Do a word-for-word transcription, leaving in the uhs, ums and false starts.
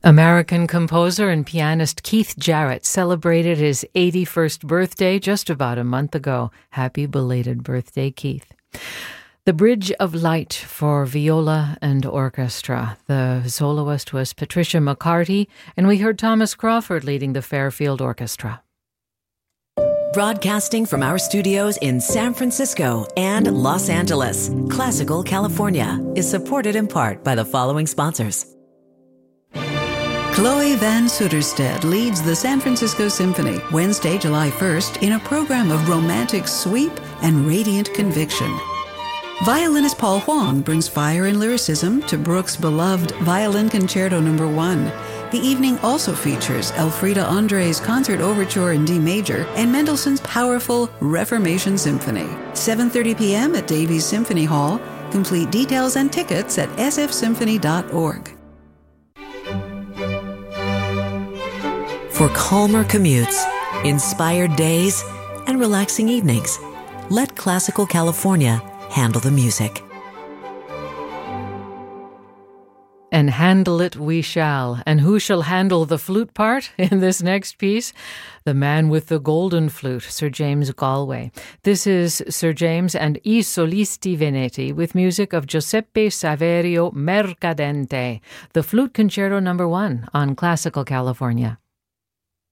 American composer and pianist Keith Jarrett celebrated his eighty-first birthday just about a month ago. Happy belated birthday, Keith. The Bridge of Light for viola and orchestra. The soloist was Patricia McCarty, and we heard Thomas Crawford leading the Fairfield Orchestra. Broadcasting from our studios in San Francisco and Los Angeles, Classical California is supported in part by the following sponsors. Chloe Van Sutterstedt leads the San Francisco Symphony Wednesday, July first in a program of romantic sweep and radiant conviction. Violinist Paul Huang brings fire and lyricism to Brooks' beloved Violin Concerto Number One. The evening also features Elfrida André's Concert Overture in D Major and Mendelssohn's powerful Reformation Symphony. seven thirty p.m. at Davies Symphony Hall. Complete details and tickets at s f symphony dot org. For calmer commutes, inspired days, and relaxing evenings, let Classical California handle the music. And handle it we shall. And who shall handle the flute part in this next piece? The man with the golden flute, Sir James Galway. This is Sir James and I Solisti Veneti with music of Giuseppe Saverio Mercadante, the Flute Concerto Number One on Classical California.